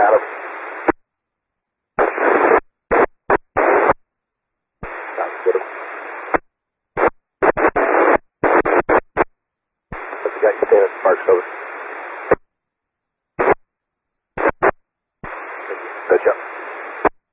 Adam. Get him. What's the guy standing at the park over? Good job.